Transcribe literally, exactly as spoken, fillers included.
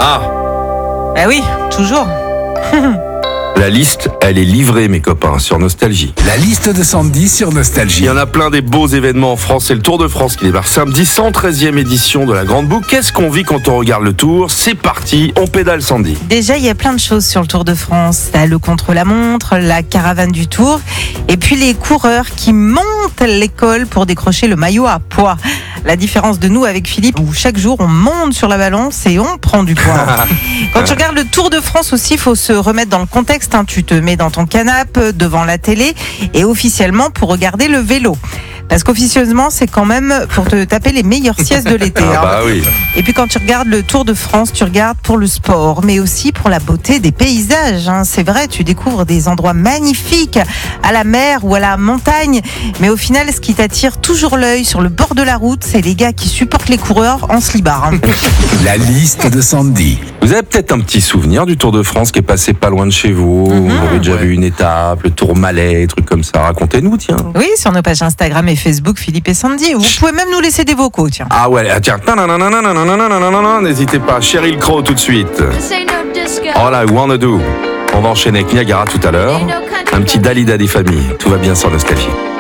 Ah, Bah oui, toujours. la liste, elle est livrée, mes copains, sur Nostalgie. La liste de Sandy sur Il Nostalgie. y en a plein des beaux événements en France. C'est le Tour de France qui démarre samedi, cent treizième édition de la Grande Boucle. Qu'est-ce qu'on vit quand on regarde le Tour? C'est parti, on pédale, Sandy. Déjà, il y a plein de choses sur le Tour de France. T'as le contre-la-montre, la caravane du Tour, et puis les coureurs qui montent l'école pour décrocher le maillot à poids. La différence de nous avec Philippe, où chaque jour on monte sur la balance et on prend du poids. Quand tu regardes le Tour de France aussi, il faut se remettre dans le contexte. Hein. Tu te mets dans ton canapé, devant la télé, et officiellement pour regarder le vélo. Parce qu'officieusement, c'est quand même pour te taper les meilleures siestes de l'été. Ah hein. bah oui. Et puis quand tu regardes le Tour de France, tu regardes pour le sport, mais aussi pour la beauté des paysages. Hein. C'est vrai, tu découvres des endroits magnifiques à la mer ou à la montagne. Mais au final, ce qui t'attire toujours l'œil sur le bord de la route, c'est les gars qui supportent les coureurs en slibard. Hein. La liste de Sandy. Vous avez peut-être un petit souvenir du Tour de France qui est passé pas loin de chez vous. Mhm. Vous avez déjà vu une étape, le Tour Malais, des trucs comme ça. Racontez-nous, tiens. Oui, sur nos pages Instagram et Facebook, Philippe et Sandy. Vous pouvez même nous laisser des vocaux, tiens. Ah ouais, ah tiens. Tanananananananananananana, n'hésitez pas. Sheryl Crow tout de suite. This ain't no disco. All I wanna do. On va enchaîner avec Niagara tout à l'heure. Un petit Dalida des familles. Tout va bien sur Nostalgie.